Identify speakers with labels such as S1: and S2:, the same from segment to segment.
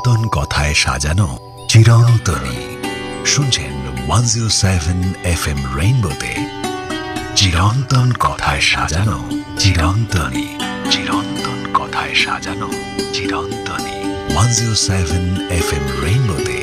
S1: চিরন্তন কথায় সাজানো চিরন্তনী। শুনছেন 107 FM রেইনবোতে চিরন্তন কথায় সাজানো চিরন্তনী। চিরন্তন কথায় সাজানো চিরন্তনী 107 FM রেইনবোতে।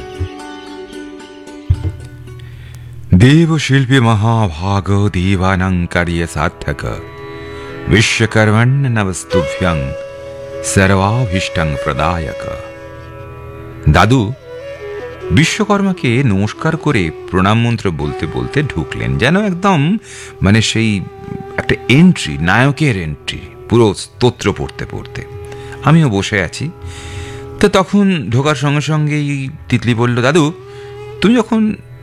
S2: देवशिल्पी महाभाग देवानंकार्य सार्थक विश्वकर्मण्य नवस्तुभ्यं सर्वाभीष्टं प्रदायक। दादू বিশ্বকর্মাকে নমস্কার করে প্রণাম মন্ত্র বলতে বলতে ঢুকলেন, যেন একদম মানে সেই একটা এন্ট্রি, নায়কের এন্ট্রি, পুরো স্তোত্র পড়তে পড়তে। আমিও বসে আছি। তো তখন ঢোকার সঙ্গে সঙ্গেই তিতলি বলল, দাদু তুমি যখন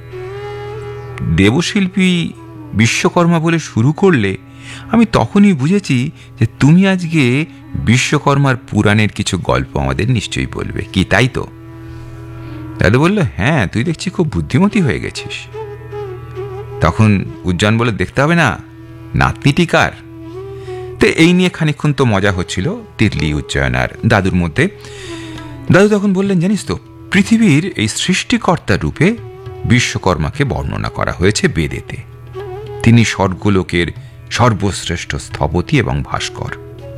S2: দেবশিল্পী বিশ্বকর্মা বলে শুরু করলে, আমি তখনই বুঝেছি যে তুমি আজকে বিশ্বকর্মার পুরাণের কিছু গল্প আমাদের নিশ্চয়ই বলবে, কি তাই তো? দাদু বলল, হ্যাঁ, তুই দেখছি খুব বুদ্ধিমতী হয়ে গেছিস। তখন উজ্জয়ন বলে, দেখতে হবে না, নাতনিটি কার? তো এই নিয়ে খানিকক্ষণ তো মজা হচ্ছিল তিতলি, উজ্জয়ন আর দাদুর মধ্যে। দাদু তখন বললেন, জানিস তো, পৃথিবীর এই সৃষ্টিকর্তার রূপে বিশ্বকর্মাকে বর্ণনা করা হয়েছে বেদেতে। তিনি স্বর্গলোকের সর্বশ্রেষ্ঠ স্থপতি এবং ভাস্কর।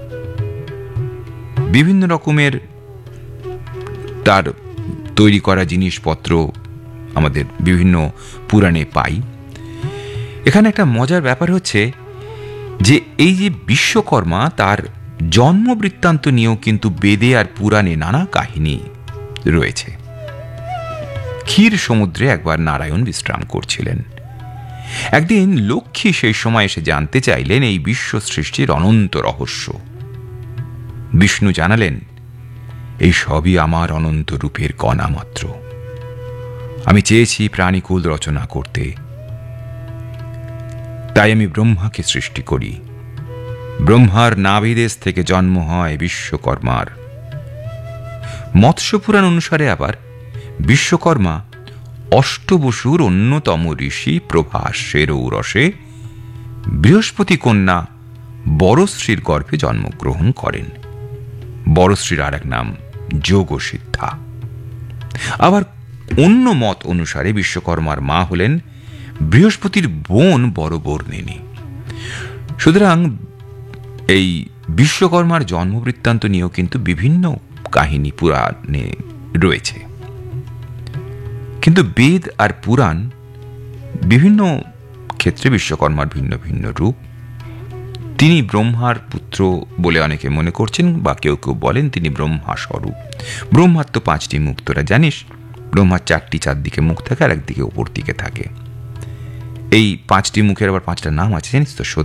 S2: বিভিন্ন রকমের তার তৈরি করা জিনিসপত্র আমাদের বিভিন্ন পুরাণে পাই। এখানে একটা মজার ব্যাপার হচ্ছে যে এই যে বিশ্বকর্মা, তার জন্ম বৃত্তান্ত নিয়েও কিন্তু বেদে আর পুরাণে নানা কাহিনী রয়েছে। ক্ষীর সমুদ্রে একবার নারায়ণ বিশ্রাম করছিলেন। একদিন লক্ষ্মী সেই সময় এসে জানতে চাইলেন এই বিশ্ব সৃষ্টির অনন্ত রহস্য। বিষ্ণু জানালেন, এই সবই আমার অনন্ত রূপের কণা মাত্র। আমি চেয়েছি প্রাণীকুল রচনা করতে, তাই আমি ব্রহ্মাকে সৃষ্টি করি। ব্রহ্মার নাভিদেশ থেকে জন্ম হয় বিশ্বকর্মার। মৎস্য পুরাণ অনুসারে আবার বিশ্বকর্মা অষ্টবসুর অন্যতম ঋষি প্রভাসের ঔরসে বৃহস্পতি কন্যা বরশ্রীর গর্ভে জন্মগ্রহণ করেন। বরশ্রীর আর এক নাম যোগসিদ্ধা। আবার অন্য মত অনুসারে বিশ্বকর্মার মা হলেন বৃহস্পতির বোন বরবর্ণিনী। সুতরাং এই বিশ্বকর্মার জন্মবৃত্তান্ত নিয়েও কিন্তু বিভিন্ন কাহিনী পুরাণে রয়েছে। কিন্তু বেদ আর পুরাণ বিভিন্ন ক্ষেত্রে বিশ্বকর্মার ভিন্ন ভিন্ন রূপ। তিনি ব্রহ্মার পুত্র বলে অনেকে মনে করছেন, বা কেউ কেউ বলেন তিনি ব্রহ্মা স্বরূপ। ব্রহ্মার তো 5টি মুখ, তোরা জানিস। ব্রহ্মার 4টি চারদিকে মুখ থাকে আর একদিকে উপর দিকে থাকে। এই 5টি মুখের আবার 5টা নাম আছে, জানিস তো?